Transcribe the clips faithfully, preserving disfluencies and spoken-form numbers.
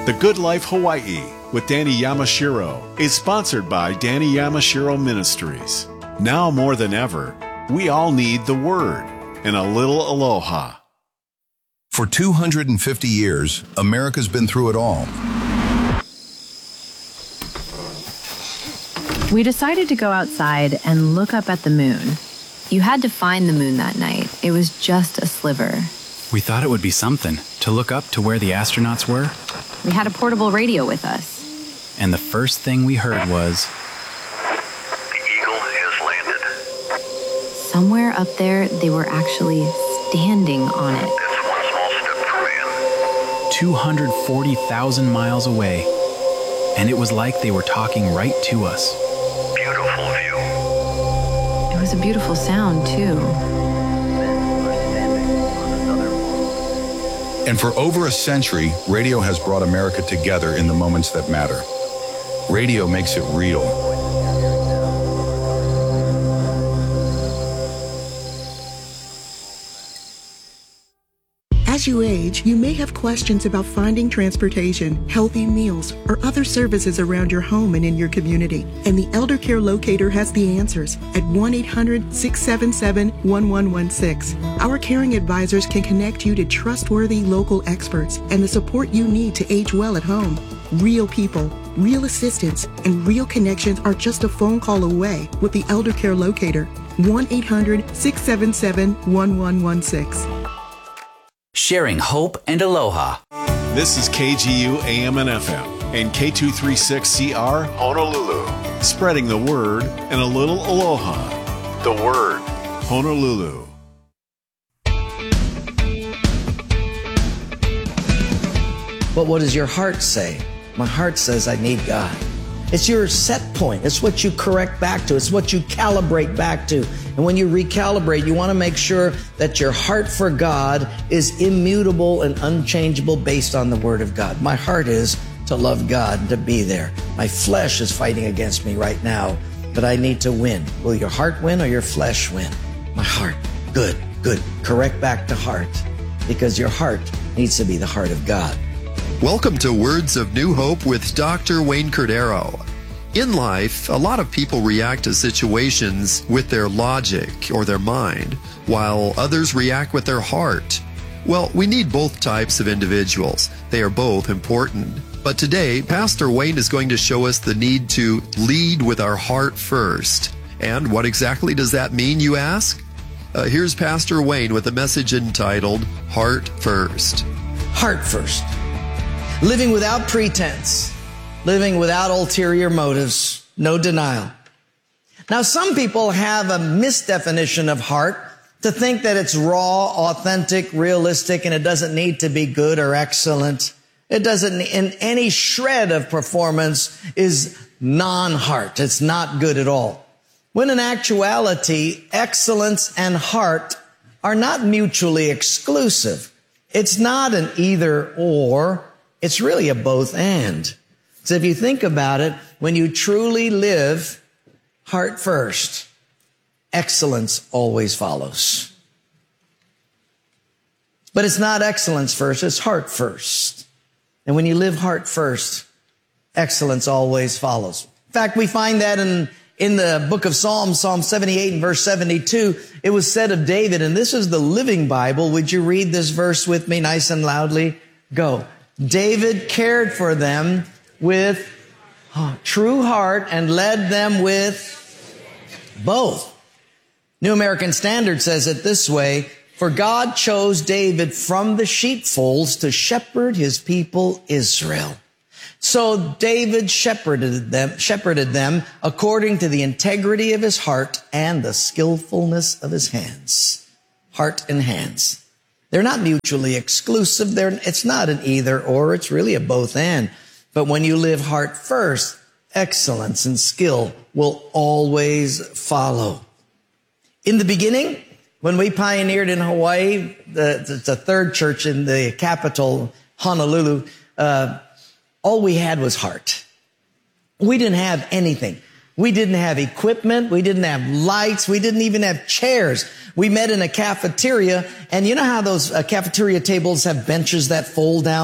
The Good Life Hawaii with Danny Yamashiro is sponsored by Danny Yamashiro Ministries. Now more than ever, we all need the Word and a little aloha. For two hundred fifty years, America's been through it all. We decided to go outside and look up at the moon. You had to find the moon that night. It was just a sliver. We thought it would be something to look up to where the astronauts were. We had a portable radio with us. And the first thing we heard was... The Eagle has landed. Somewhere up there, they were actually standing on it. That's one small step for man. two hundred forty thousand miles away. And it was like they were talking right to us. Beautiful view. It was a beautiful sound, too. And for over a century, radio has brought America together in the moments that matter. Radio makes it real. As you age, you may have questions about finding transportation, healthy meals, or other services around your home and in your community. And the Elder Care Locator has the answers at one eight hundred, six seven seven, one one one six. Our caring advisors can connect you to trustworthy local experts and the support you need to age well at home. Real people, real assistance, and real connections are just a phone call away with the Elder Care Locator. one eight hundred, six seven seven, one one one six. Sharing hope and aloha. This is K G U A M and F M and K two thirty-six C R Honolulu. Spreading the word and a little aloha. The Word, Honolulu. But what does your heart say? My heart says I need God. It's your set point. It's what you correct back to. It's what you calibrate back to. And when you recalibrate, you want to make sure that your heart for God is immutable and unchangeable based on the Word of God. My heart is to love God and to be there. My flesh is fighting against me right now, but I need to win. Will your heart win or your flesh win? My heart. Good, good. Correct back to heart, because your heart needs to be the heart of God. Welcome to Words of New Hope with Doctor Wayne Cordero. In life, a lot of people react to situations with their logic or their mind, while others react with their heart. Well, we need both types of individuals. They are both important. But today, Pastor Wayne is going to show us the need to lead with our heart first. And what exactly does that mean, you ask? Uh, here's Pastor Wayne with a message entitled, Heart First. Heart first. Living without pretense. Living without ulterior motives. No denial. Now, some people have a misdefinition of heart to think that it's raw, authentic, realistic, and it doesn't need to be good or excellent. It doesn't, in any shred of performance is non-heart. It's not good at all. When in actuality, excellence and heart are not mutually exclusive. It's not an either or. It's really a both and. So if you think about it, when you truly live heart first, excellence always follows. But it's not excellence first, it's heart first. And when you live heart first, excellence always follows. In fact, we find that in, in the book of Psalms, Psalm seventy-eight and verse seventy-two, it was said of David, and this is the Living Bible. Would you read this verse with me nice and loudly? Go. David cared for them with oh, true heart and led them with both. New American Standard says it this way, for God chose David from the sheepfolds to shepherd his people Israel. So David shepherded them, shepherded them according to the integrity of his heart and the skillfulness of his hands. Heart and hands. They're not mutually exclusive. They're, it's not an either or. It's really a both and. But when you live heart first, excellence and skill will always follow. In the beginning, when we pioneered in Hawaii, the, the third church in the capital, Honolulu, uh, all we had was heart. We didn't have anything. We didn't have equipment. We didn't have lights. We didn't even have chairs. We met in a cafeteria, and you know how those uh, cafeteria tables have benches that fold down?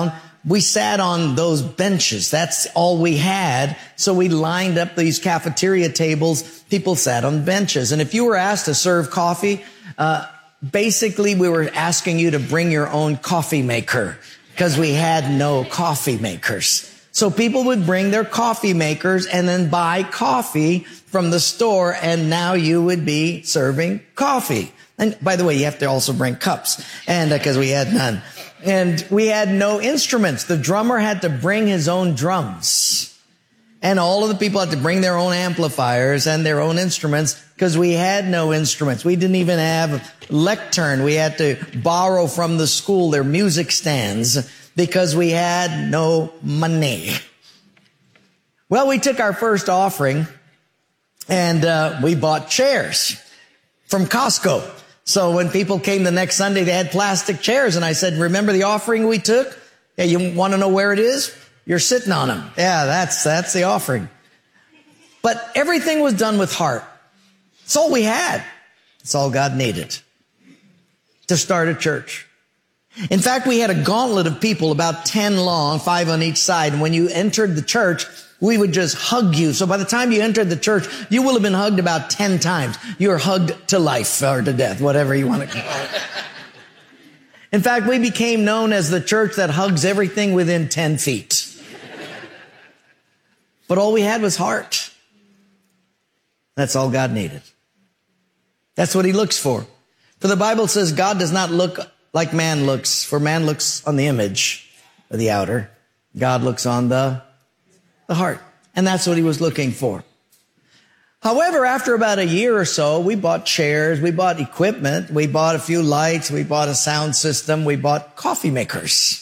we sat on those benches. That's all we had. So we lined up these cafeteria tables. People sat on benches. And if you were asked to serve coffee, uh, basically we were asking you to bring your own coffee maker because we had no coffee makers. So people would bring their coffee makers and then buy coffee from the store, and now you would be serving coffee. And by the way, you have to also bring cups, and because uh, we had none. And we had no instruments. The drummer had to bring his own drums. And all of the people had to bring their own amplifiers and their own instruments because we had no instruments. We didn't even have lectern. We had to borrow from the school their music stands because we had no money. Well, we took our first offering and uh, we bought chairs from Costco. So when people came the next Sunday, they had plastic chairs. And I said, remember the offering we took? Yeah, you want to know where it is? You're sitting on them. Yeah, that's, that's the offering. But everything was done with heart. It's all we had. It's all God needed to start a church. In fact, we had a gauntlet of people, about ten long, five on each side. And when you entered the church, we would just hug you. So by the time you entered the church, you will have been hugged about ten times. You were hugged to life or to death, whatever you want to call it. In fact, we became known as the church that hugs everything within ten feet. But all we had was heart. That's all God needed. That's what he looks for. For the Bible says God does not look like man looks, for man looks on the image of the outer. God looks on the, the heart. And that's what he was looking for. However, after about a year or so, we bought chairs, we bought equipment, we bought a few lights, we bought a sound system, we bought coffee makers.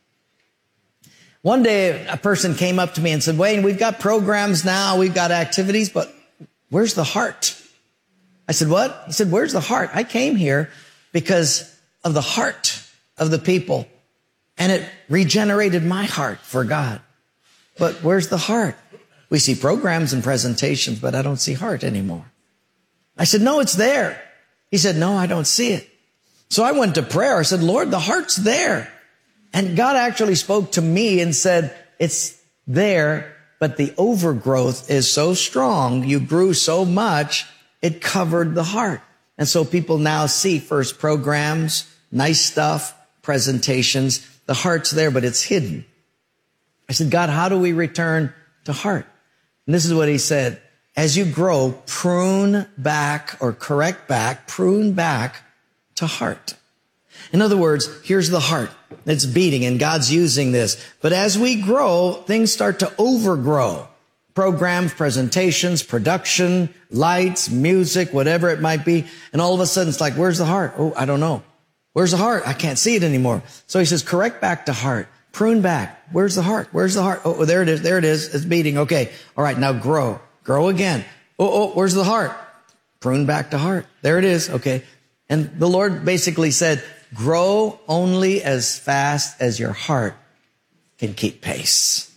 One day, a person came up to me and said, Wayne, we've got programs now, we've got activities, but where's the heart? I said, what? He said, where's the heart? I came here because of the heart of the people, and it regenerated my heart for God. But where's the heart? We see programs and presentations, but I don't see heart anymore. I said, no, it's there. He said, no, I don't see it. So I went to prayer. I said, Lord, the heart's there. And God actually spoke to me and said, it's there, but the overgrowth is so strong. You grew so much, it covered the heart. And so people now see first programs, nice stuff, presentations. The heart's there, but it's hidden. I said, God, how do we return to heart? And this is what he said. As you grow, prune back or correct back, prune back to heart. In other words, here's the heart. It's beating, and God's using this. But as we grow, things start to overgrow. Programs, presentations, production, lights, music, whatever it might be. And all of a sudden, it's like, where's the heart? Oh, I don't know. Where's the heart? I can't see it anymore. So he says, correct back to heart. Prune back. Where's the heart? Where's the heart? Oh, there it is. There it is. It's beating. Okay. All right. Now grow. Grow again. Oh, oh, where's the heart? Prune back to heart. There it is. Okay. And the Lord basically said, grow only as fast as your heart can keep pace.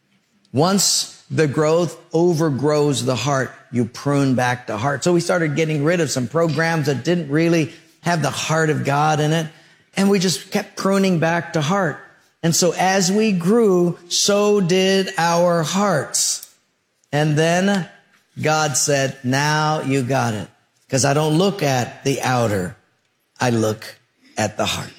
Once the growth overgrows the heart, you prune back to heart. So we started getting rid of some programs that didn't really have the heart of God in it. And we just kept pruning back to heart. And so as we grew, so did our hearts. And then God said, now you got it. Because I don't look at the outer. I look at the heart.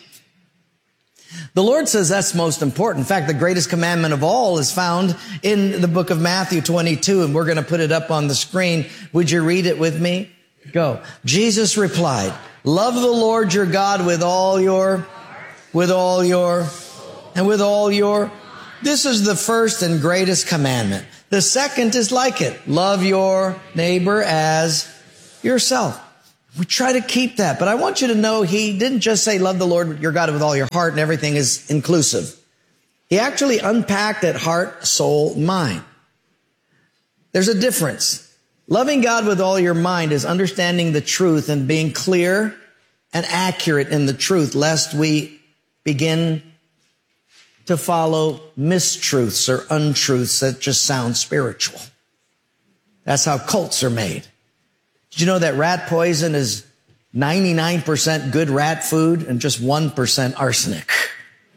The Lord says that's most important. In fact, the greatest commandment of all is found in the book of Matthew twenty-two, and we're going to put it up on the screen. Would you read it with me? Go. Jesus replied, love the Lord your God with all your, with all your, and with all your. This is the first and greatest commandment. The second is like it. Love your neighbor as yourself. We try to keep that, but I want you to know he didn't just say love the Lord your God with all your heart and everything is inclusive. He actually unpacked that heart, soul, mind. There's a difference. Loving God with all your mind is understanding the truth and being clear and accurate in the truth, lest we begin to follow mistruths or untruths that just sound spiritual. That's how cults are made. Did you know that rat poison is ninety-nine percent good rat food and just one percent arsenic?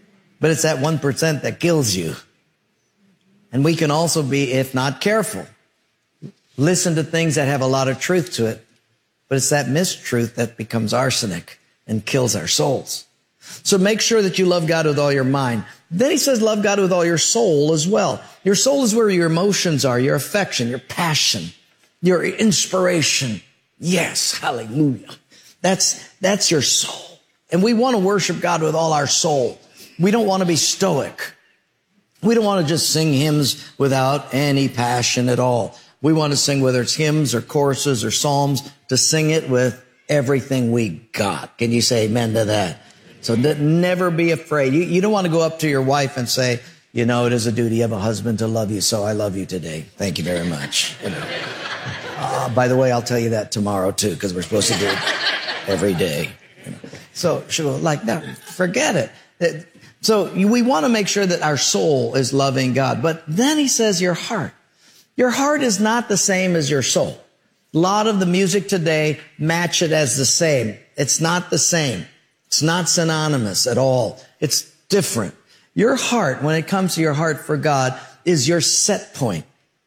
but it's that one percent that kills you. And we can also be, if not careful, listen to things that have a lot of truth to it, but it's that mistruth that becomes arsenic and kills our souls. So make sure that you love God with all your mind. Then he says love God with all your soul as well. Your soul is where your emotions are, your affection, your passion, your inspiration. Yes, hallelujah. That's, that's your soul. And we want to worship God with all our soul. We don't want to be stoic. We don't want to just sing hymns without any passion at all. We want to sing, whether it's hymns or choruses or psalms, to sing it with everything we got. Can you say amen to that? So never be afraid. You, you don't want to go up to your wife and say, you know, it is a duty of a husband to love you, so I love you today. Thank you very much. You know. Uh, by the way, I'll tell you that tomorrow too, because we're supposed to do it every day. You know. So she'll go like, no, forget it. it So we want to make sure that our soul is loving God. But then he says your heart. Your heart is not the same as your soul. A lot of the music today match it as the same. It's not the same. It's not synonymous at all. It's different. Your heart, when it comes to your heart for God, is your set point.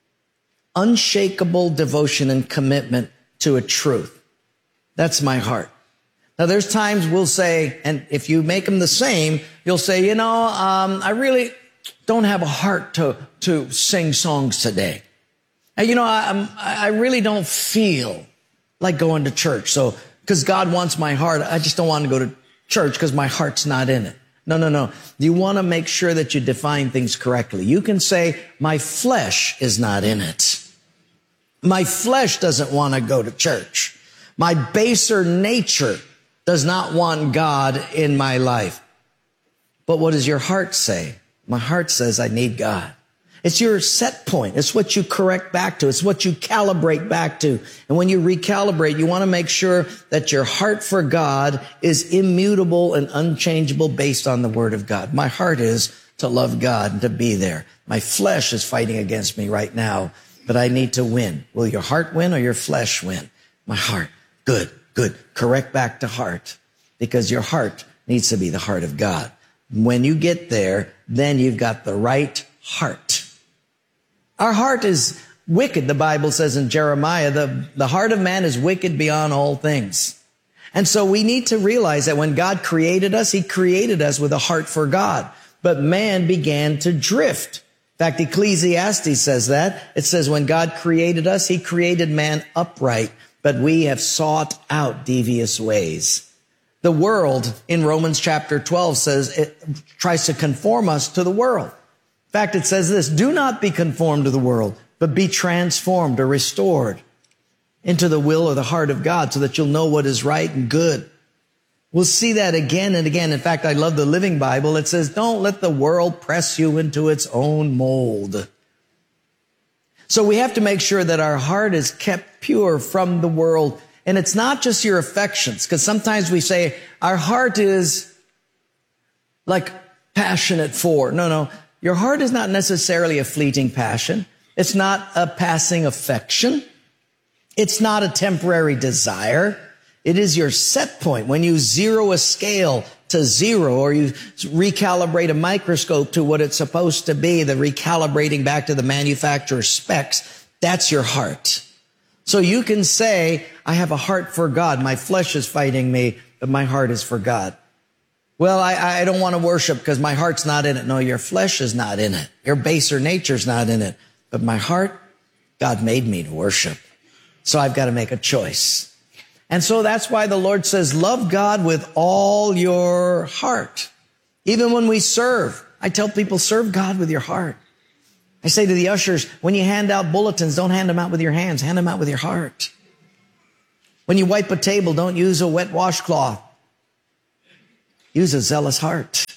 Unshakable devotion and commitment to a truth. That's my heart. Now, there's times we'll say, and if you make them the same, you'll say, you know, um, I really don't have a heart to, to sing songs today. And, you know, I, I'm, I really don't feel like going to church. So, because God wants my heart, I just don't want to go to church because my heart's not in it. No, no, no. You want to make sure that you define things correctly. You can say, my flesh is not in it. My flesh doesn't want to go to church. My baser nature does not want God in my life. But what does your heart say? My heart says I need God. It's your set point. It's what you correct back to. It's what you calibrate back to. And when you recalibrate, you want to make sure that your heart for God is immutable and unchangeable based on the Word of God. My heart is to love God and to be there. My flesh is fighting against me right now, but I need to win. Will your heart win or your flesh win? My heart. Good. Good. Correct back to heart, because your heart needs to be the heart of God. When you get there, then you've got the right heart. Our heart is wicked, the Bible says in Jeremiah. The, the heart of man is wicked beyond all things. And so we need to realize that when God created us, he created us with a heart for God. But man began to drift. In fact, Ecclesiastes says that. It says when God created us, he created man upright, but we have sought out devious ways. The world in Romans chapter twelve says it tries to conform us to the world. In fact, it says this, do not be conformed to the world, but be transformed or restored into the will or the heart of God so that you'll know what is right and good. We'll see that again and again. In fact, I love the Living Bible. It says, don't let the world press you into its own mold. So we have to make sure that our heart is kept pure from the world. And it's not just your affections, because sometimes we say our heart is like passionate for. No, no. Your heart is not necessarily a fleeting passion. It's not a passing affection. It's not a temporary desire. It is your set point. When you zero a scale to zero, or you recalibrate a microscope to what it's supposed to be, the recalibrating back to the manufacturer's specs, that's your heart. So you can say, I have a heart for God. My flesh is fighting me, but my heart is for God. Well, I, I don't want to worship because my heart's not in it. No, your flesh is not in it. Your baser nature's not in it. But my heart, God made me to worship. So I've got to make a choice. And so that's why the Lord says, love God with all your heart. Even when we serve, I tell people, serve God with your heart. I say to the ushers, when you hand out bulletins, don't hand them out with your hands, hand them out with your heart. When you wipe a table, don't use a wet washcloth. Use a zealous heart.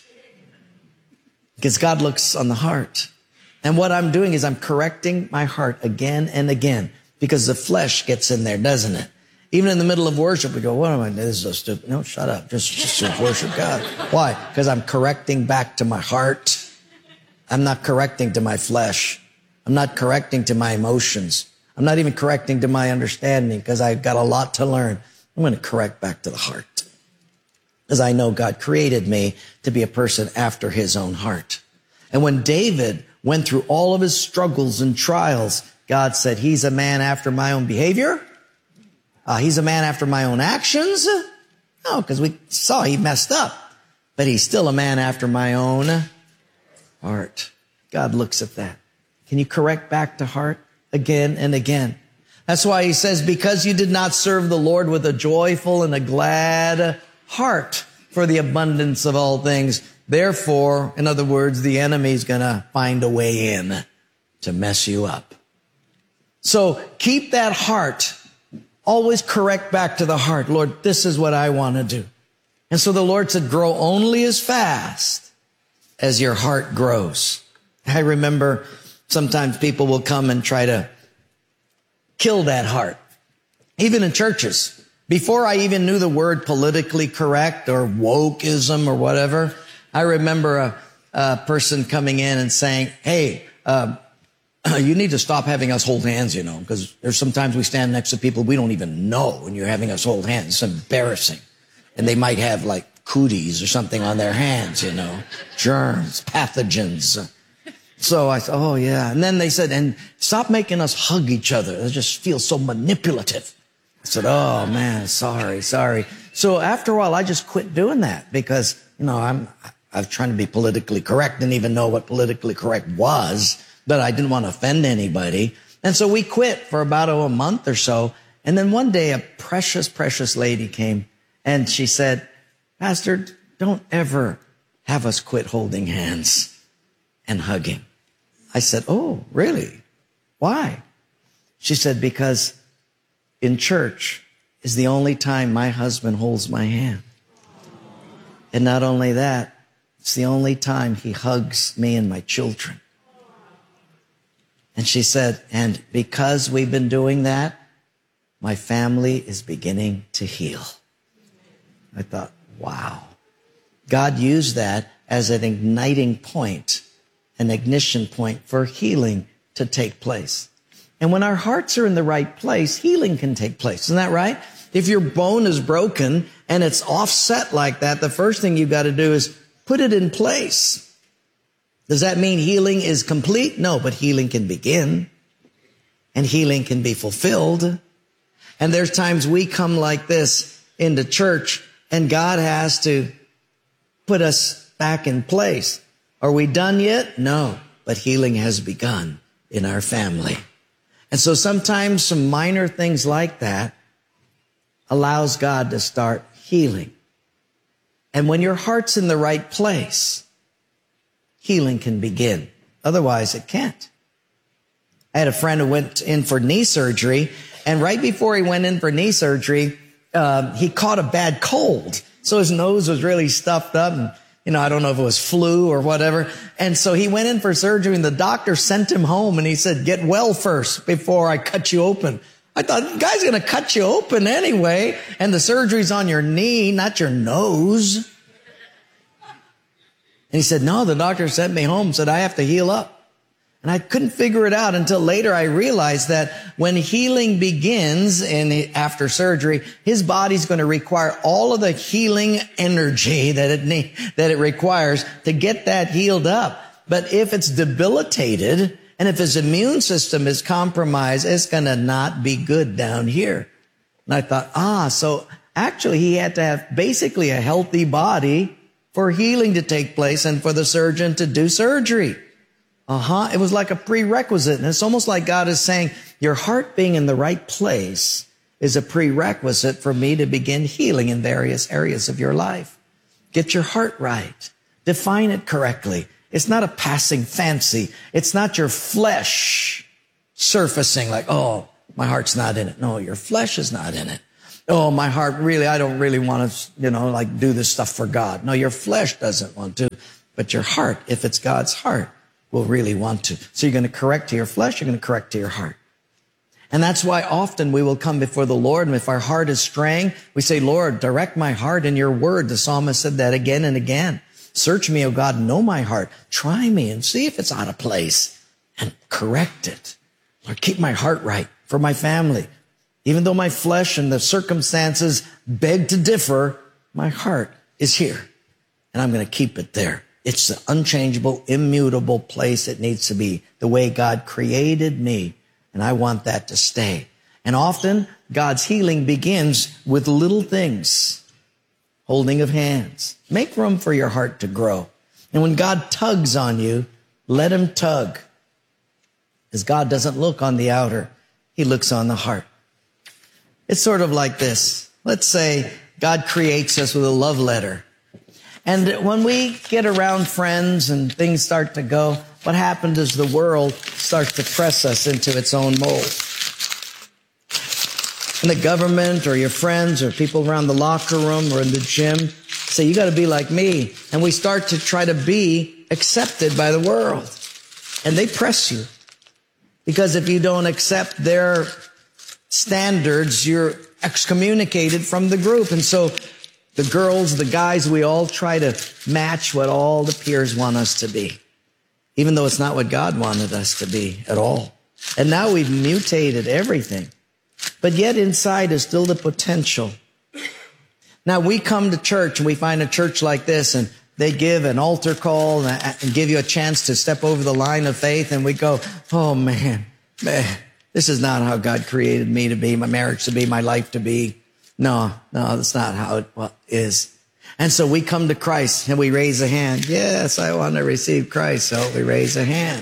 Because God looks on the heart. And what I'm doing is I'm correcting my heart again and again, because the flesh gets in there, doesn't it? Even in the middle of worship, we go, what am I doing? This is so stupid. No, shut up. Just, just worship God. Why? Because I'm correcting back to my heart. I'm not correcting to my flesh. I'm not correcting to my emotions. I'm not even correcting to my understanding, because I've got a lot to learn. I'm going to correct back to the heart. As I know God created me to be a person after his own heart. And when David went through all of his struggles and trials, God said, he's a man after my own behavior. Uh, he's a man after my own actions. No, because we saw he messed up. But he's still a man after my own heart. God looks at that. Can you correct back to heart again and again? That's why he says, because you did not serve the Lord with a joyful and a glad heart for the abundance of all things. Therefore, in other words, the enemy's going to find a way in to mess you up. So keep that heart. Always correct back to the heart. Lord, this is what I want to do. And so the Lord said, grow only as fast as your heart grows. I remember sometimes people will come and try to kill that heart. Even in churches. Before I even knew the word politically correct or wokeism or whatever, I remember a, a person coming in and saying, hey, uh, you need to stop having us hold hands, you know, because there's sometimes we stand next to people we don't even know when you're having us hold hands. It's embarrassing. And they might have like cooties or something on their hands, you know, germs, pathogens. So I thought, oh yeah. And then they said, and stop making us hug each other. It just feels so manipulative. I said, oh man, sorry, sorry. So after a while, I just quit doing that because, you know, I'm, I was trying to be politically correct, didn't even know what politically correct was, but I didn't want to offend anybody. And so we quit for about oh, a month or so. And then one day a precious, precious lady came and she said, Pastor, don't ever have us quit holding hands and hugging. I said, oh, really? Why? She said, because in church is the only time my husband holds my hand. And not only that, it's the only time he hugs me and my children. And she said, and because we've been doing that, my family is beginning to heal. I thought, wow. God used that as an igniting point, an ignition point for healing to take place. And when our hearts are in the right place, healing can take place. Isn't that right? If your bone is broken and it's offset like that, the first thing you've got to do is put it in place. Does that mean healing is complete? No, but healing can begin and healing can be fulfilled. And there's times we come like this into church and God has to put us back in place. Are we done yet? No, but healing has begun in our family. And so sometimes some minor things like that allows God to start healing. And when your heart's in the right place, healing can begin. Otherwise, it can't. I had a friend who went in for knee surgery, and right before he went in for knee surgery, uh, he caught a bad cold. So his nose was really stuffed up, and you know, I don't know if it was flu or whatever. And so he went in for surgery, and the doctor sent him home, and he said, get well first before I cut you open. I thought, the guy's going to cut you open anyway, and the surgery's on your knee, not your nose. And he said, no, the doctor sent me home, said I have to heal up. And I couldn't figure it out until later I realized that when healing begins in, after surgery, his body's going to require all of the healing energy that it need, that it requires to get that healed up. But if it's debilitated and if his immune system is compromised, it's going to not be good down here. And I thought, ah, so actually he had to have basically a healthy body for healing to take place and for the surgeon to do surgery. Uh-huh. It was like a prerequisite. And it's almost like God is saying, your heart being in the right place is a prerequisite for me to begin healing in various areas of your life. Get your heart right. Define it correctly. It's not a passing fancy. It's not your flesh surfacing like, oh, my heart's not in it. No, your flesh is not in it. Oh, my heart really, I don't really want to, you know, like do this stuff for God. No, your flesh doesn't want to, but your heart, if it's God's heart, will really want to. So you're going to correct to your flesh, you're going to correct to your heart. And that's why often we will come before the Lord, and if our heart is straying, we say, Lord, direct my heart in your word. The psalmist said that again and again. Search me, O God, know my heart. Try me and see if it's out of place and correct it. Lord, keep my heart right for my family. Even though my flesh and the circumstances beg to differ, my heart is here, and I'm going to keep it there. It's the unchangeable, immutable place it needs to be, the way God created me, and I want that to stay. And often, God's healing begins with little things. Holding of hands. Make room for your heart to grow. And when God tugs on you, let him tug. Because God doesn't look on the outer. He looks on the heart. It's sort of like this. Let's say God creates us with a love letter. And when we get around friends and things start to go, what happens is the world starts to press us into its own mold. And the government or your friends or people around the locker room or in the gym say, you got to be like me. And we start to try to be accepted by the world. And they press you. Because if you don't accept their standards, you're excommunicated from the group. And so the girls, the guys, we all try to match what all the peers want us to be. Even though it's not what God wanted us to be at all. And now we've mutated everything. But yet inside is still the potential. Now we come to church and we find a church like this and they give an altar call and give you a chance to step over the line of faith and we go, oh man, man, this is not how God created me to be, my marriage to be, my life to be. No, no, that's not how it is. And so we come to Christ and we raise a hand. Yes, I want to receive Christ. So we raise a hand.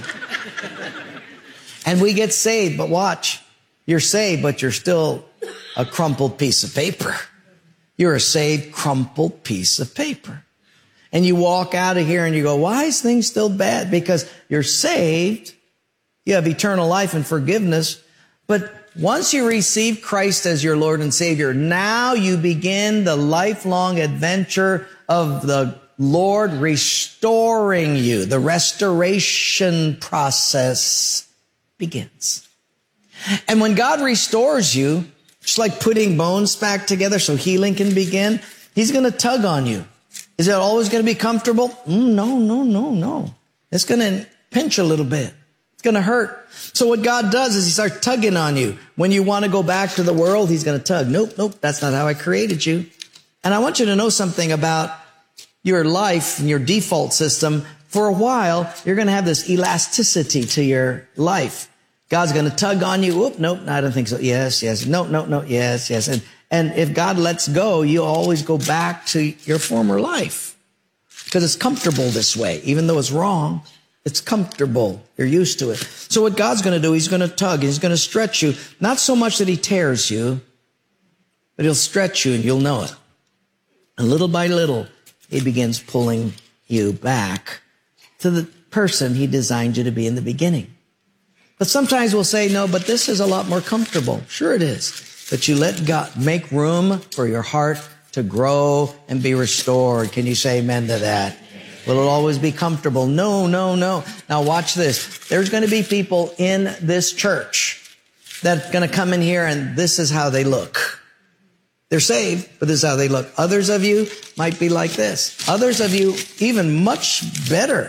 And we get saved, but watch. You're saved, but you're still a crumpled piece of paper. You're a saved, crumpled piece of paper. And you walk out of here and you go, why is things still bad? Because you're saved. You have eternal life and forgiveness. But once you receive Christ as your Lord and Savior, now you begin the lifelong adventure of the Lord restoring you. The restoration process begins. And when God restores you, just like putting bones back together so healing can begin, he's going to tug on you. Is it always going to be comfortable? Mm, no, no, no, no. It's going to pinch a little bit. It's going to hurt. So what God does is he starts tugging on you. When you want to go back to the world, he's going to tug. Nope, nope, that's not how I created you. And I want you to know something about your life and your default system. For a while, you're going to have this elasticity to your life. God's going to tug on you. Oop, nope, no, I don't think so. Yes, yes. No, no, no. Yes, yes. And, and if God lets go, you always go back to your former life because it's comfortable this way. Even though it's wrong, it's comfortable. You're used to it. So what God's going to do, he's going to tug. He's going to stretch you. Not so much that he tears you, but he'll stretch you and you'll know it. And little by little, he begins pulling you back to the person he designed you to be in the beginning. But sometimes we'll say, no, but this is a lot more comfortable. Sure it is. But you let God make room for your heart to grow and be restored. Can you say amen to that? Will it always be comfortable? No, no, no. Now watch this. There's going to be people in this church that are going to come in here and this is how they look. They're saved, but this is how they look. Others of you might be like this. Others of you even much better.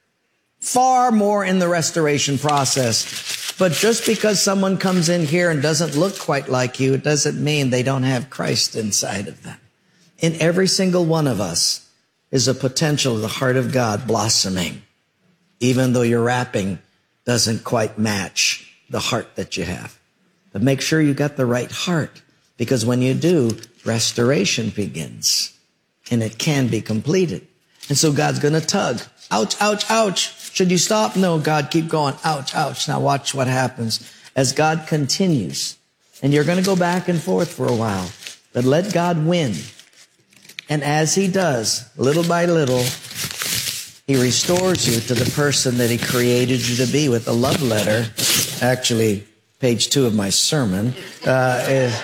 Far more in the restoration process. But just because someone comes in here and doesn't look quite like you, it doesn't mean they don't have Christ inside of them. In every single one of us is a potential of the heart of God blossoming, even though your wrapping doesn't quite match the heart that you have. But make sure you got the right heart, because when you do, restoration begins, and it can be completed. And so God's going to tug. Ouch, ouch, ouch. Should you stop? No, God, keep going. Ouch, ouch. Now watch what happens as God continues. And you're going to go back and forth for a while, but let God win. And as he does, little by little, he restores you to the person that he created you to be with a love letter. Actually, page two of my sermon. Uh, is,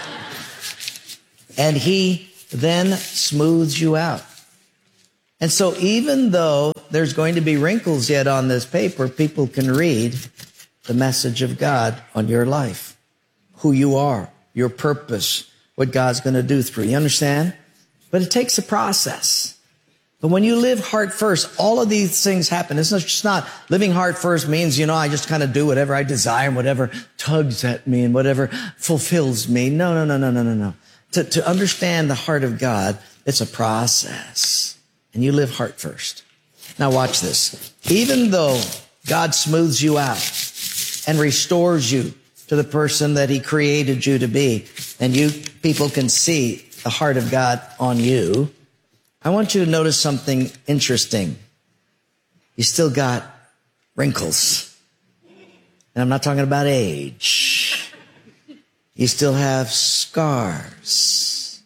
and he then smooths you out. And so even though there's going to be wrinkles yet on this paper, people can read the message of God on your life, who you are, your purpose, what God's going to do through you. You understand? But it takes a process. But when you live heart first, all of these things happen. It's just not living heart first means, you know, I just kind of do whatever I desire and whatever tugs at me and whatever fulfills me. No, no, no, no, no, no, no. To, to understand the heart of God, It's a process. And you live heart first. Now watch this. Even though God smooths you out and restores you to the person that he created you to be, and you people can see the heart of God on you, I want you to notice something interesting. You still got wrinkles. And I'm not talking about age. You still have scars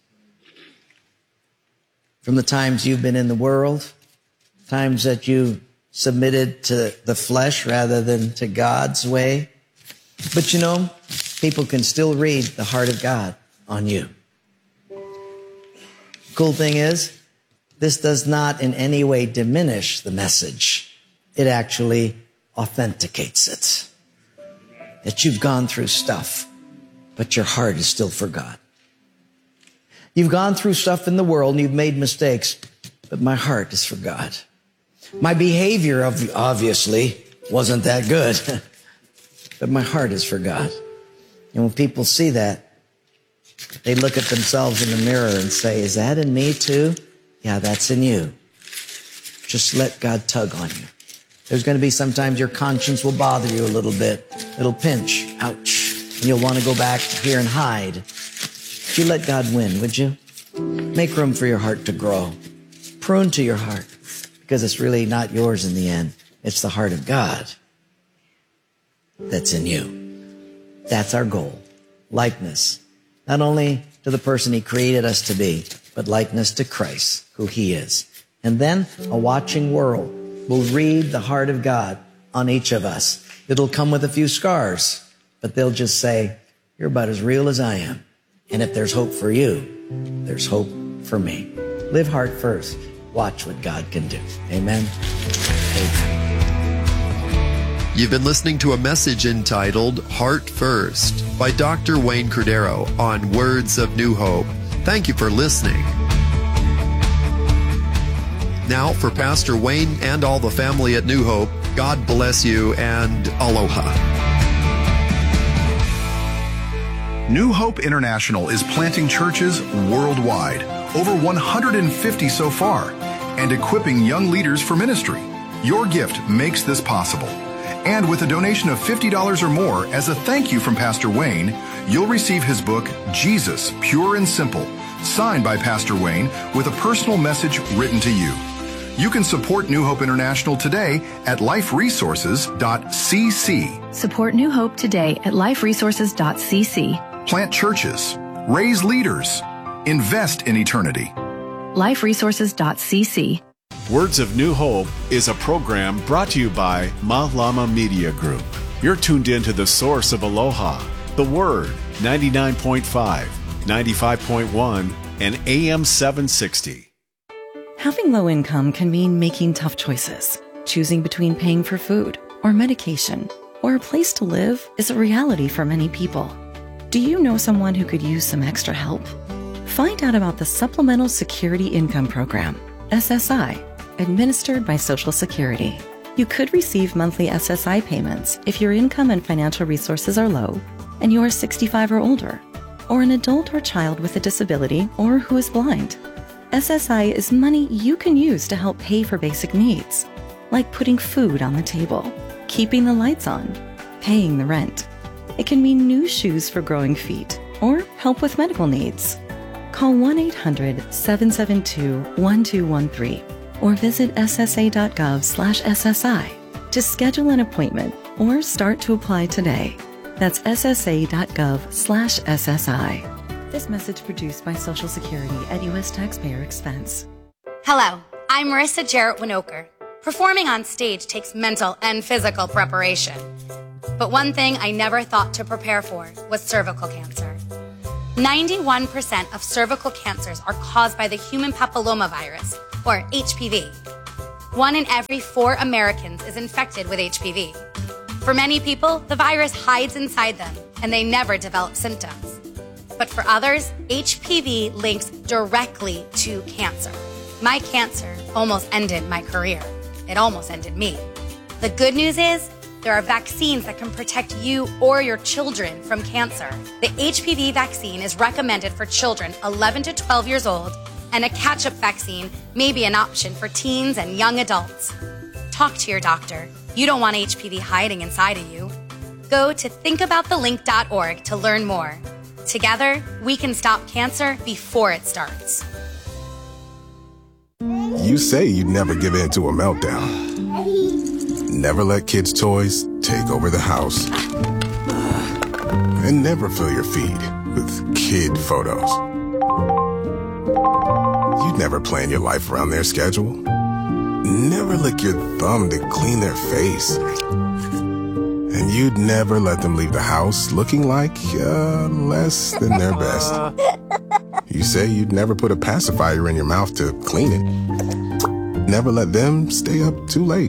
from the times you've been in the world, times that you submitted to the flesh rather than to God's way. But you know, people can still read the heart of God on you. Cool thing is, this does not in any way diminish the message. It actually authenticates it. That you've gone through stuff, but your heart is still for God. You've gone through stuff in the world and you've made mistakes, but my heart is for God. My behavior obviously wasn't that good, but my heart is for God. And when people see that, they look at themselves in the mirror and say, is that in me too? Yeah, that's in you. Just let God tug on you. There's going to be sometimes your conscience will bother you a little bit. It'll pinch. Ouch. And you'll want to go back here and hide. But you let God win, would you? Make room for your heart to grow. Prune to your heart. Because it's really not yours in the end. It's the heart of God that's in you. That's our goal. Likeness. Not only to the person he created us to be, but likeness to Christ, who he is. And then a watching world will read the heart of God on each of us. It'll come with a few scars, but they'll just say, you're about as real as I am. And if there's hope for you, there's hope for me. Live heart first. Watch what God can do. Amen. Amen. You've been listening to a message entitled Heart First by Doctor Wayne Cordero on Words of New Hope. Thank you for listening. Now, for Pastor Wayne and all the family at New Hope, God bless you and aloha. New Hope International is planting churches worldwide, over one hundred fifty so far, and equipping young leaders for ministry. Your gift makes this possible. And with a donation of fifty dollars or more as a thank you from Pastor Wayne, you'll receive his book, Jesus, Pure and Simple, signed by Pastor Wayne with a personal message written to you. You can support New Hope International today at life resources dot c c. Support New Hope today at life resources dot c c. Plant churches, raise leaders, invest in eternity. life resources dot c c. Words of New Hope is a program brought to you by Malama Media Group. You're tuned in to the source of Aloha, the Word, ninety-nine point five, ninety-five point one, and A M seven sixty. Having low income can mean making tough choices. Choosing between paying for food or medication or a place to live is a reality for many people. Do you know someone who could use some extra help? Find out about the Supplemental Security Income Program, S S I, administered by Social Security. You could receive monthly S S I payments if your income and financial resources are low and you are sixty-five or older, or an adult or child with a disability or who is blind. S S I is money you can use to help pay for basic needs, like putting food on the table, keeping the lights on, paying the rent. It can mean new shoes for growing feet or help with medical needs. Call one eight hundred, seven seven two, one two one three or visit s s a dot gov slash s s i to schedule an appointment or start to apply today. That's s s a dot gov slash s s i. This message produced by Social Security at U S taxpayer expense. Hello, I'm Marissa Jarrett Winoker. Performing on stage takes mental and physical preparation. But one thing I never thought to prepare for was cervical cancer. ninety-one percent of cervical cancers are caused by the human papillomavirus, or H P V. One in every four Americans is infected with H P V. For many people, the virus hides inside them and they never develop symptoms. But for others, H P V links directly to cancer. My cancer almost ended my career. It almost ended me. The good news is, there are vaccines that can protect you or your children from cancer. The H P V vaccine is recommended for children eleven to twelve years old and a catch-up vaccine may be an option for teens and young adults. Talk to your doctor. You don't want H P V hiding inside of you. Go to think about the link dot org to learn more. Together, we can stop cancer before it starts. You say you'd never give in to a meltdown. Never let kids' toys take over the house. And never fill your feed with kid photos. You'd never plan your life around their schedule. Never lick your thumb to clean their face. And you'd never let them leave the house looking like uh, less than their best. You say you'd never put a pacifier in your mouth to clean it. Never let them stay up too late.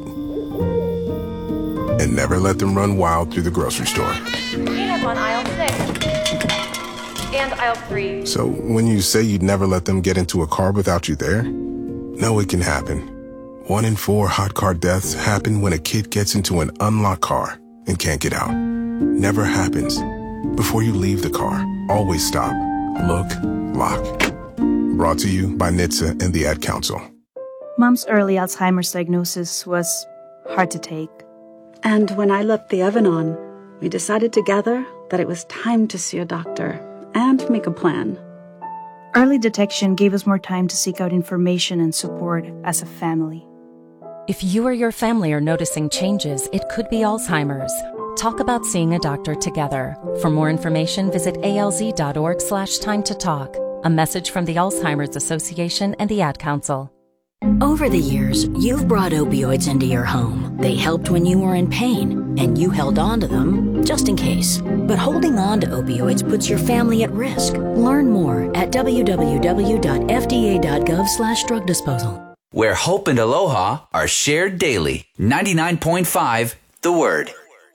And never let them run wild through the grocery store. Peanut on aisle six. And aisle three. So when you say you'd never let them get into a car without you there, no, it can happen. One in four hot car deaths happen when a kid gets into an unlocked car and can't get out. Never happens. Before you leave the car, always stop, look, lock. Brought to you by N H T S A and the Ad Council. Mom's early Alzheimer's diagnosis was hard to take. And when I left the oven on, we decided together that it was time to see a doctor and make a plan. Early detection gave us more time to seek out information and support as a family. If you or your family are noticing changes, it could be Alzheimer's. Talk about seeing a doctor together. For more information, visit alz.org slash time to talk. A message from the Alzheimer's Association and the Ad Council. Over the years, you've brought opioids into your home. They helped when you were in pain, and you held on to them just in case. But holding on to opioids puts your family at risk. Learn more at www.fda.gov slash drug disposal. Where hope and aloha are shared daily. ninety-nine point five The Word.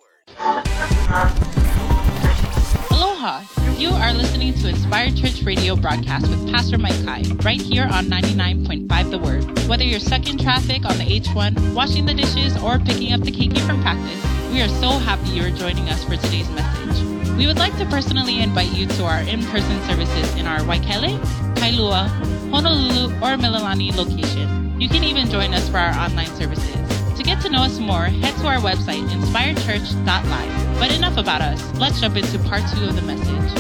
Aloha. You are listening to Inspired Church Radio broadcast with Pastor Mike Kai, right here on ninety-nine point five The Word. Whether you're stuck in traffic on the H one, washing the dishes, or picking up the keiki from practice, we are so happy you're joining us for today's message. We would like to personally invite you to our in-person services in our Waikele, Kailua, Honolulu, or Mililani location. You can even join us for our online services. To get to know us more, head to our website, inspired church dot live. But enough about us. Let's jump into part two of the message.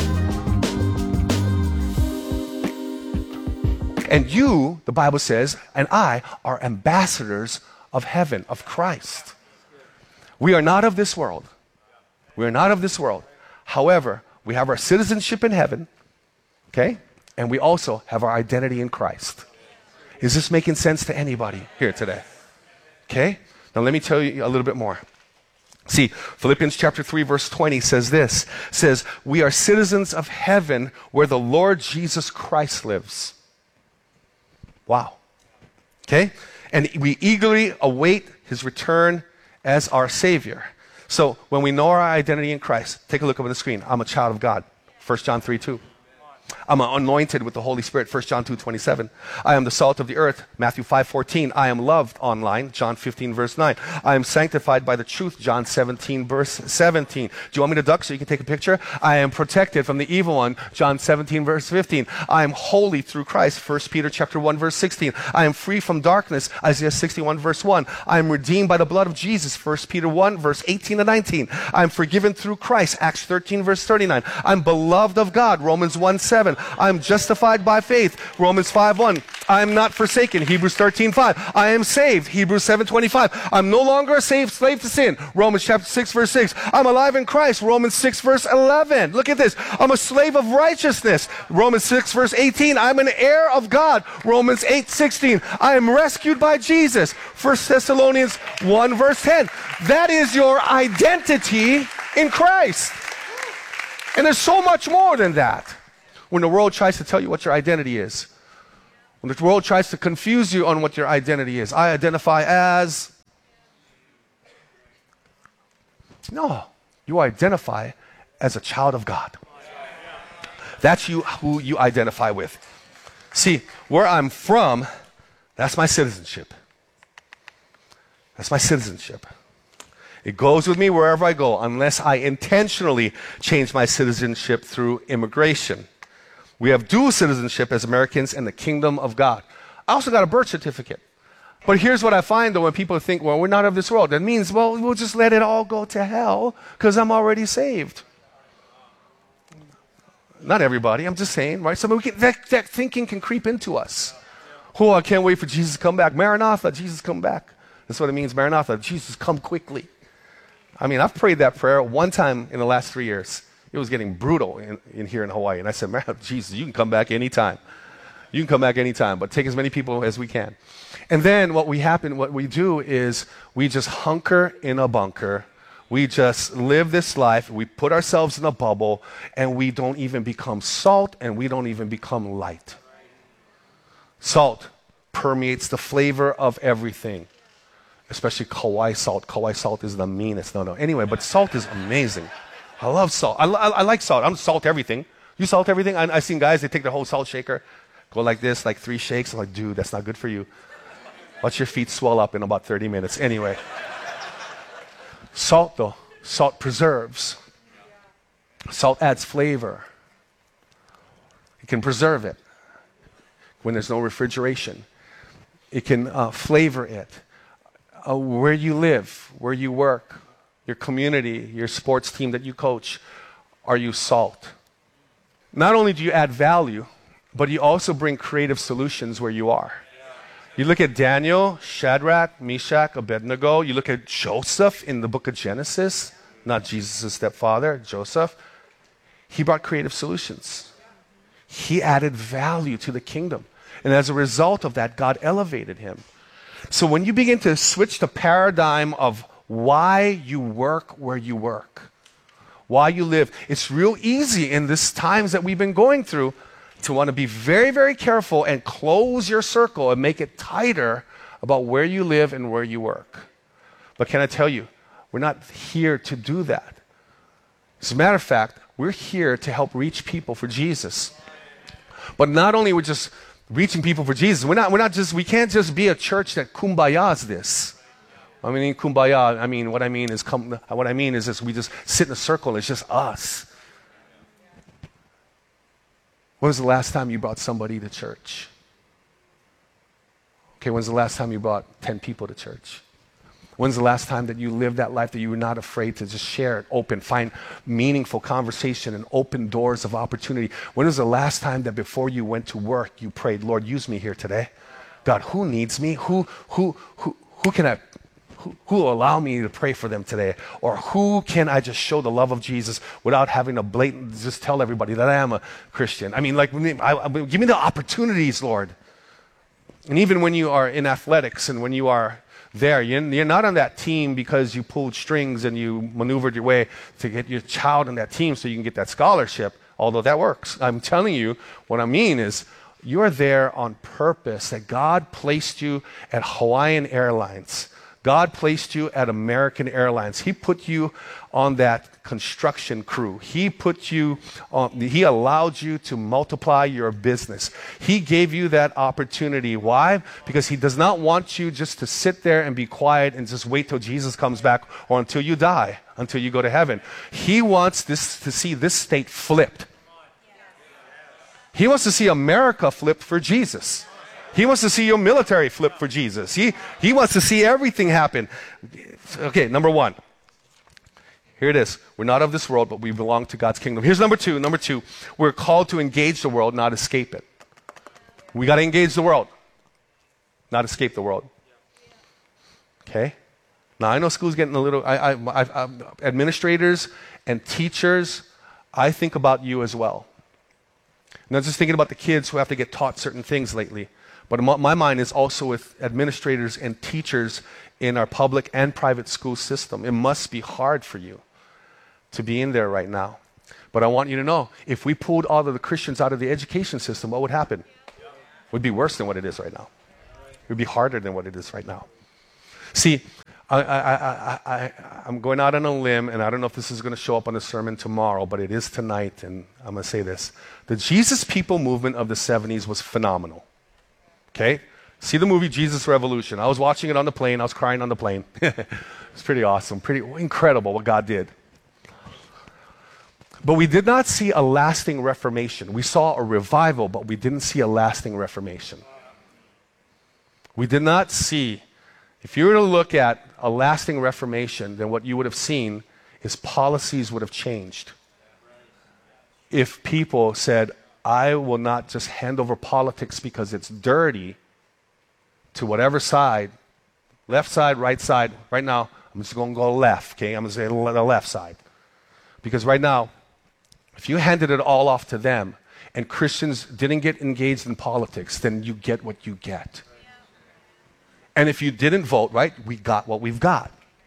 And you, the Bible says, and I are ambassadors of heaven, of Christ. We are not of this world. We are not of this world. However, we have our citizenship in heaven, okay? And we also have our identity in Christ. Is this making sense to anybody here today? Okay? Now let me tell you a little bit more. See, Philippians chapter three verse twenty says this, says, we are citizens of heaven where the Lord Jesus Christ lives. Wow. Okay? And we eagerly await his return as our Savior. So when we know our identity in Christ, take a look up on the screen. I'm a child of God. First John three two. I'm anointed with the Holy Spirit, First John two twenty-seven. I am the salt of the earth, Matthew five fourteen. I am loved online, John fifteen verse nine. I am sanctified by the truth, John seventeen verse seventeen. Do you want me to duck so you can take a picture? I am protected from the evil one, John seventeen verse fifteen. I am holy through Christ, First Peter chapter one verse sixteen. I am free from darkness, Isaiah sixty-one verse one. I am redeemed by the blood of Jesus, First Peter one verse eighteen and nineteen. I am forgiven through Christ, Acts thirteen verse thirty-nine. I'm beloved of God, Romans one seven. I'm justified by faith, Romans five one. I am not forsaken, Hebrews thirteen five. I am saved, Hebrews seven twenty-five. I'm no longer a saved slave to sin, Romans chapter six verse six. I'm alive in Christ, Romans six verse eleven. Look at this. I'm a slave of righteousness, Romans six verse eighteen. I'm an heir of God, Romans eight sixteen. I am rescued by Jesus, First Thessalonians one verse ten. That is your identity in Christ. And there's so much more than that. When the world tries to tell you what your identity is, when the world tries to confuse you on what your identity is, I identify as... No, you identify as a child of God. That's you who you identify with. See, where I'm from, that's my citizenship. That's my citizenship. It goes with me wherever I go, unless I intentionally change my citizenship through immigration. We have dual citizenship as Americans in the kingdom of God. I also got a birth certificate. But here's what I find, though, when people think, well, we're not of this world. That means, well, we'll just let it all go to hell because I'm already saved. Not everybody, I'm just saying, right? So we can, that, that thinking can creep into us. Oh, I can't wait for Jesus to come back. Maranatha, Jesus come back. That's what it means, Maranatha. Jesus, come quickly. I mean, I've prayed that prayer one time in the last three years. It was getting brutal in, in here in Hawaii. And I said, man, Jesus, you can come back anytime. You can come back anytime, but take as many people as we can. And then what we happen, what we do is we just hunker in a bunker. We just live this life. We put ourselves in a bubble, and we don't even become salt, and we don't even become light. Salt permeates the flavor of everything, especially Kauai salt. Kauai salt is the meanest. No, no. Anyway, but salt is amazing. I love salt. I, I, I like salt. I don't salt everything. You salt everything? I, I've seen guys, they take their whole salt shaker, go like this, like three shakes. I'm like, dude, that's not good for you. Watch your feet swell up in about thirty minutes. Anyway. Salt, though. Salt preserves. Salt adds flavor. It can preserve it when there's no refrigeration. It can uh, flavor it. Uh, where you live, where you work, your community, your sports team that you coach, are you salt? Not only do you add value, but you also bring creative solutions where you are. You look at Daniel, Shadrach, Meshach, Abednego. You look at Joseph in the book of Genesis, not Jesus' stepfather, Joseph. He brought creative solutions. He added value to the kingdom. And as a result of that, God elevated him. So when you begin to switch the paradigm of why you work where you work, why you live, it's real easy in these times that we've been going through to want to be very, very careful and close your circle and make it tighter about where you live and where you work. But can I tell you, we're not here to do that. As a matter of fact, we're here to help reach people for Jesus. But not only we're just reaching people for Jesus, we're not, we're not just, we can't just be a church that kumbayas this. I mean, kumbaya, I mean, what I mean is, come, what I mean is this, we just sit in a circle, it's just us. When was the last time you brought somebody to church? Okay, when's the last time you brought ten people to church? When's the last time that you lived that life that you were not afraid to just share it, open, find meaningful conversation and open doors of opportunity? When was the last time that before you went to work, you prayed, Lord, use me here today? God, who needs me? Who, who, who, who can I Who, who will allow me to pray for them today? Or who can I just show the love of Jesus without having to blatant just tell everybody that I am a Christian? I mean, like, I, I, give me the opportunities, Lord. And even when you are in athletics and when you are there, you're, you're not on that team because you pulled strings and you maneuvered your way to get your child on that team so you can get that scholarship, although that works. I'm telling you, what I mean is, you are there on purpose, that God placed you at Hawaiian Airlines. God placed you at American Airlines. He put you on that construction crew. He put you on, he allowed you to multiply your business. He gave you that opportunity. Why? Because he does not want you just to sit there and be quiet and just wait till Jesus comes back or until you die, until you go to heaven. He wants this to see this state flipped. He wants to see America flipped for Jesus. He wants to see your military flip for Jesus. He, he wants to see everything happen. Okay, number one. Here it is. We're not of this world, but we belong to God's kingdom. Here's number two. Number two, we're called to engage the world, not escape it. We got to engage the world, not escape the world. Okay? Now, I know school's getting a little, I, I, I, I, administrators and teachers, I think about you as well. Not just thinking about the kids who have to get taught certain things lately. But my mind is also with administrators and teachers in our public and private school system. It must be hard for you to be in there right now. But I want you to know, if we pulled all of the Christians out of the education system, what would happen? It would be worse than what it is right now. It would be harder than what it is right now. See, I, I, I, I, I'm going out on a limb, and I don't know if this is going to show up on the sermon tomorrow, but it is tonight, and I'm going to say this. The Jesus People movement of the seventies was phenomenal. Okay? See the movie Jesus Revolution. I was watching it on the plane. I was crying on the plane. It's pretty awesome. Pretty incredible what God did. But we did not see a lasting reformation. We saw a revival, but we didn't see a lasting reformation. We did not see, if you were to look at a lasting reformation, then what you would have seen is policies would have changed. If people said, I will not just hand over politics because it's dirty to whatever side, left side, right side. Right now, I'm just going to go left, okay? I'm going to say the left side. Because right now, if you handed it all off to them and Christians didn't get engaged in politics, then you get what you get. And if you didn't vote, right, we got what we've got.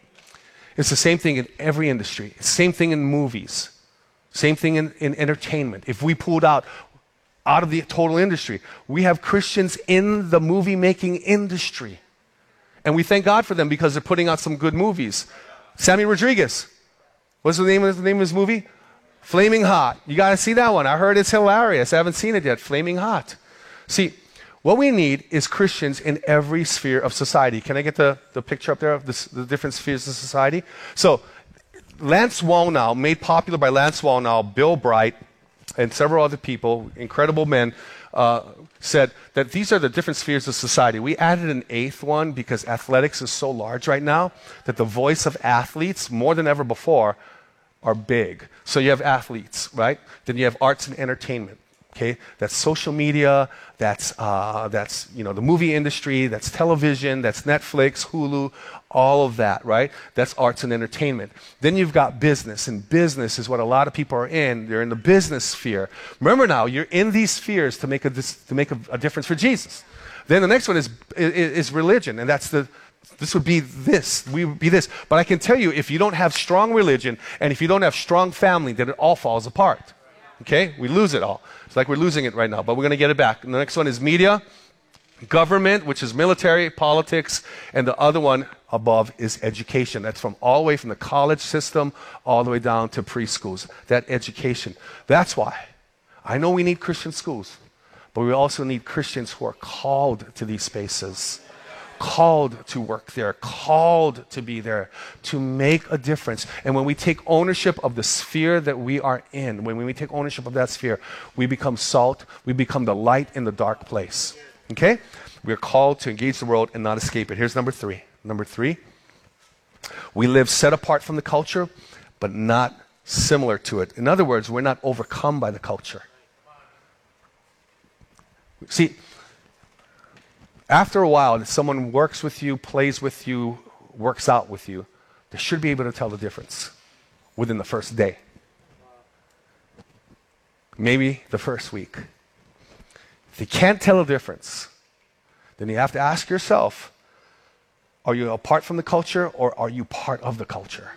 It's the same thing in every industry. Same thing in movies. Same thing in, in entertainment. If we pulled out, out of the total industry, we have Christians in the movie-making industry. And we thank God for them because they're putting out some good movies. Sammy Rodriguez. What's the name of the name of his movie? Flaming Hot. You got to see that one. I heard it's hilarious. I haven't seen it yet. Flaming Hot. See, what we need is Christians in every sphere of society. Can I get the, the picture up there of this, the different spheres of society? So, Lance Wallnau, made popular by Lance Wallnau, Bill Bright, and several other people, incredible men, uh, said that these are the different spheres of society. We added an eighth one because athletics is so large right now that the voice of athletes, more than ever before, are big. So you have athletes, right? Then you have arts and entertainment. Okay, that's social media, that's, uh, that's you know, the movie industry, that's television, that's Netflix, Hulu, all of that, right? That's arts and entertainment. Then you've got business, and business is what a lot of people are in. They're in the business sphere. Remember now, you're in these spheres to make a, to make a, a difference for Jesus. Then the next one is, is, is religion, and that's the, this would be this, we would be this. But I can tell you, if you don't have strong religion, and if you don't have strong family, then it all falls apart. Okay? We lose it all. It's like we're losing it right now, but we're going to get it back. And the next one is media, government, which is military, politics, and the other one above is education. That's from all the way from the college system all the way down to preschools. That education. That's why I know we need Christian schools, but we also need Christians who are called to these spaces. Called to work there, called to be there, to make a difference. And when we take ownership of the sphere that we are in, when we take ownership of that sphere, we become salt, we become the light in the dark place. Okay? We are called to engage the world and not escape it. Here's number three. Number three, we live set apart from the culture, but not similar to it. In other words, we're not overcome by the culture. See, after a while, if someone works with you, plays with you, works out with you, they should be able to tell the difference within the first day. Maybe the first week. If you can't tell the difference, then you have to ask yourself, are you apart from the culture or are you part of the culture?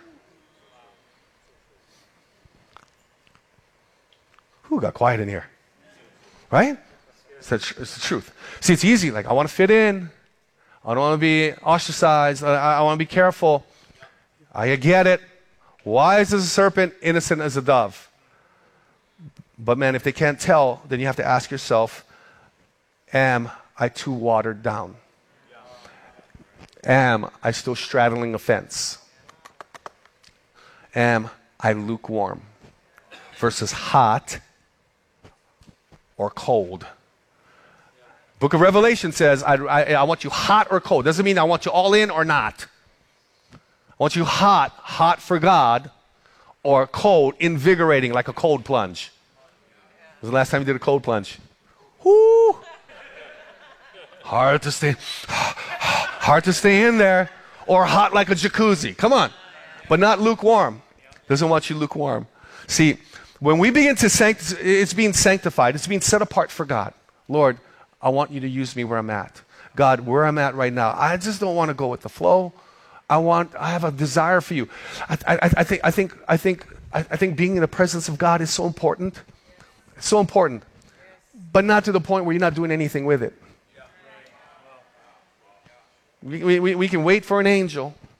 Who got quiet in here? Right? It's the, tr- it's the truth. See, it's easy. Like, I want to fit in. I don't want to be ostracized. I, I want to be careful. I get it. Wise as a serpent, innocent as a dove. But man, if they can't tell, then you have to ask yourself, am I too watered down? Am I still straddling a fence? Am I lukewarm versus hot or cold? Book of Revelation says, I, I, I want you hot or cold. Doesn't mean I want you all in or not. I want you hot, hot for God, or cold, invigorating, like a cold plunge. When was the last time you did a cold plunge? Whoo! Hard to stay, hard to stay in there. Or hot like a jacuzzi. Come on. But not lukewarm. Doesn't want you lukewarm. See, when we begin to sanct, it's being sanctified. It's being set apart for God. Lord, I want you to use me where I'm at. God, where I'm at right now, I just don't want to go with the flow. I want, I have a desire for you. I, I, I think, I think, I think, I think being in the presence of God is so important. It's so important. But not to the point where you're not doing anything with it. We, we, we can wait for an angel.